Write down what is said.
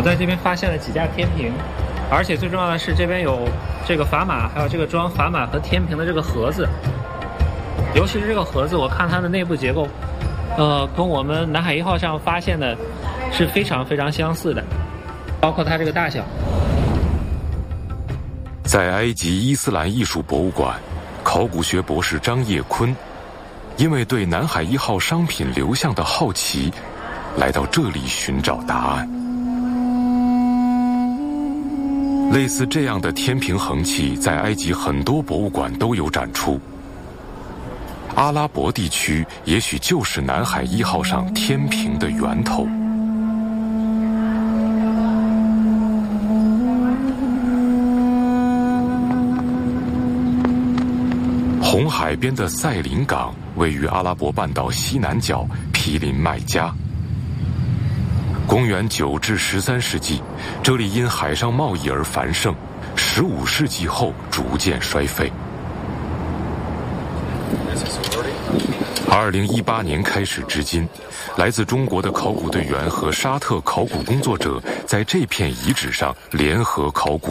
我在这边发现了几架天平，而且最重要的是这边有这个砝码，还有这个装砝码和天平的这个盒子。尤其是这个盒子，我看它的内部结构，跟我们南海1号上发现的是非常非常相似的，包括它这个大小。 在埃及伊斯兰艺术博物馆，考古学博士张业坤因为对南海1号商品流向的好奇，来到这里寻找答案。类似这样的天平衡器在埃及很多博物馆都有展出。阿拉伯地区也许就是南海1号上天平的源头。红海边的塞林港位于阿拉伯半岛西南角，毗邻麦加。公元9至13世纪，这里因海上贸易而繁盛，15世纪后逐渐衰废。2018年开始至今，来自中国的考古队员和沙特考古工作者在这片遗址上联合考古。